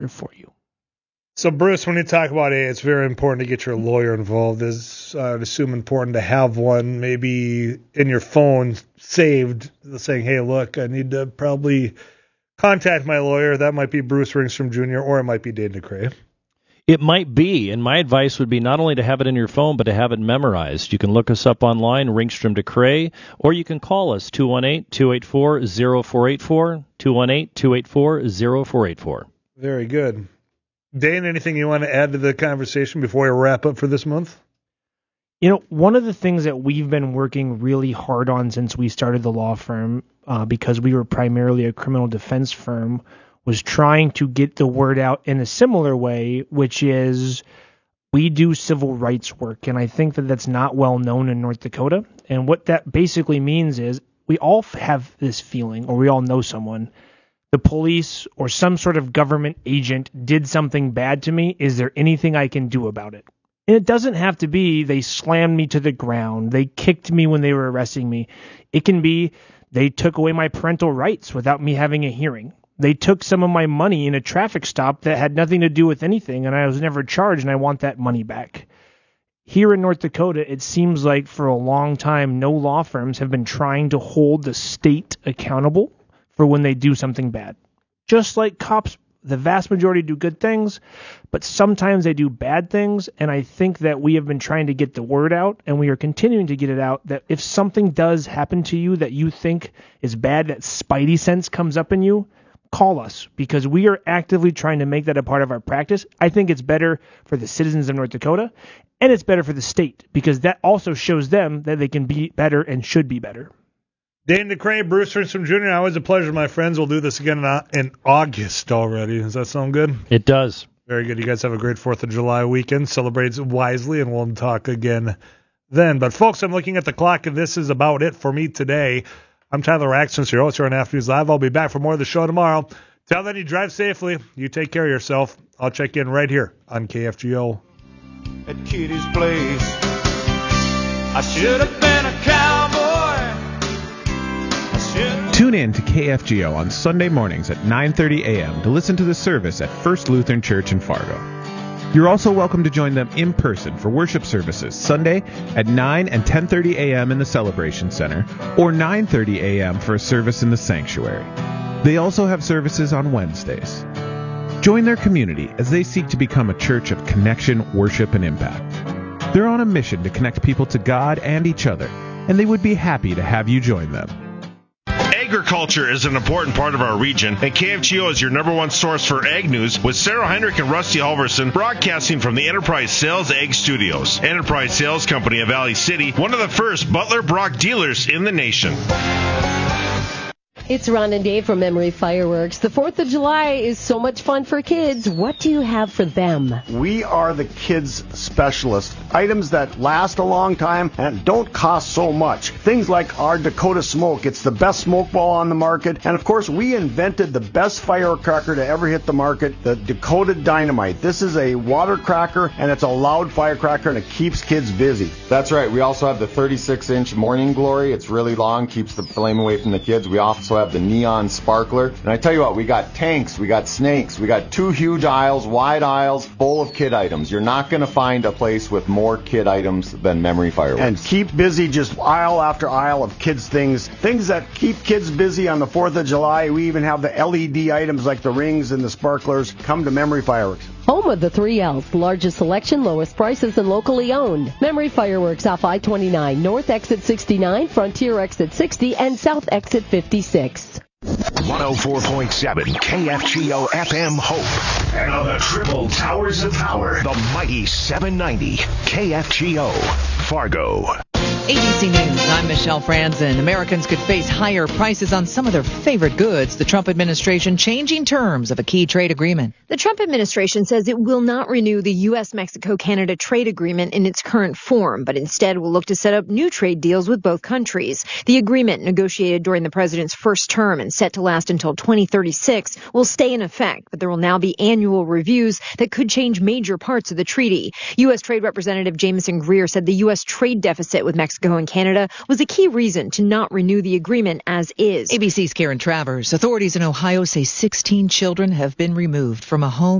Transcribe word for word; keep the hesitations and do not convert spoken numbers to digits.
for you. So, Bruce, when you talk about A, it's very important to get your lawyer involved. It's, uh, I'd assume, important to have one maybe in your phone saved saying, hey, look, I need to probably contact my lawyer. That might be Bruce Ringstrom Junior or it might be Dane DeCray. It might be, and my advice would be not only to have it in your phone, but to have it memorized. You can look us up online, Ringstrom DeCray, or you can call us, two one eight, two eight four, zero four eight four, two one eight, two eight four, zero four eight four. Very good. Dane, anything you want to add to the conversation before we wrap up for this month? You know, one of the things that we've been working really hard on since we started the law firm, uh, because we were primarily a criminal defense firm, was trying to get the word out in a similar way, which is we do civil rights work. And I think that that's not well known in North Dakota. And what that basically means is we all have this feeling, or we all know someone, the police or some sort of government agent did something bad to me. Is there anything I can do about it? And it doesn't have to be they slammed me to the ground, they kicked me when they were arresting me. It can be they took away my parental rights without me having a hearing. They took some of my money in a traffic stop that had nothing to do with anything, and I was never charged, and I want that money back. Here in North Dakota, it seems like for a long time, no law firms have been trying to hold the state accountable for when they do something bad. Just like cops, the vast majority do good things, but sometimes they do bad things, and I think that we have been trying to get the word out, and we are continuing to get it out, that if something does happen to you that you think is bad, that spidey sense comes up in you, call us, because we are actively trying to make that a part of our practice. I think it's better for the citizens of North Dakota, and it's better for the state, because that also shows them that they can be better and should be better. Dane DeCray, Bruce Ringstrom Junior, always a pleasure, my friends. We'll do this again in, in August already. Does that sound good? It does. Very good. You guys have a great fourth of July weekend. Celebrate wisely, and we'll talk again then. But, folks, I'm looking at the clock, and this is about it for me today. I'm Tyler Axton, your host here on Afternoons Live. I'll be back for more of the show tomorrow. Till then, you drive safely. You take care of yourself. I'll check in right here on K F G O. At Kitty's place, I should have been a cowboy. Tune in to K F G O on Sunday mornings at nine thirty a.m. to listen to the service at First Lutheran Church in Fargo. You're also welcome to join them in person for worship services Sunday at nine and ten thirty a.m. in the Celebration Center, or nine thirty a.m. for a service in the sanctuary. They also have services on Wednesdays. Join their community as they seek to become a church of connection, worship, and impact. They're on a mission to connect people to God and each other, and they would be happy to have you join them. Agriculture is an important part of our region, and K F G O is your number one source for ag news, with Sarah Heinrich and Rusty Halverson broadcasting from the Enterprise Sales Ag Studios. Enterprise Sales Company of Valley City, one of the first Butler Brock dealers in the nation. It's Ron and Dave from Memory Fireworks. The fourth of July is so much fun for kids. What do you have for them? We are the kids specialists. Items that last a long time and don't cost so much. Things like our Dakota Smoke. It's the best smoke ball on the market. And of course, we invented the best firecracker to ever hit the market, the Dakota Dynamite. This is a water cracker, and it's a loud firecracker, and it keeps kids busy. That's right. We also have the thirty-six inch Morning Glory. It's really long, keeps the flame away from the kids. We also have the Neon Sparkler. And I tell you what, we got tanks, we got snakes, we got two huge aisles, wide aisles, full of kid items. You're not going to find a place with more kid items than Memory Fireworks. And keep busy, just aisle after aisle of kids' things. Things that keep kids busy on the fourth of July. We even have the L E D items like the rings and the sparklers. Come to Memory Fireworks. Home of the three L's, largest selection, lowest prices, and locally owned. Memory Fireworks off I twenty-nine, North Exit sixty-nine, Frontier Exit sixty, and South Exit fifty-six. one oh four point seven K F G O F M Hope. And on the triple towers of power, the mighty seven ninety K F G O Fargo. A B C News, I'm Michelle Franzen. Americans could face higher prices on some of their favorite goods. The Trump administration changing terms of a key trade agreement. The Trump administration says it will not renew the U S Mexico Canada trade agreement in its current form, but instead will look to set up new trade deals with both countries. The agreement, negotiated during the president's first term and set to last until twenty thirty-six, will stay in effect, but there will now be annual reviews that could change major parts of the treaty. U S Trade Representative Jameson Greer said the U S trade deficit with Mexico Mexico and Canada was a key reason to not renew the agreement as is. A B C's Karen Travers. Authorities in Ohio say sixteen children have been removed from a home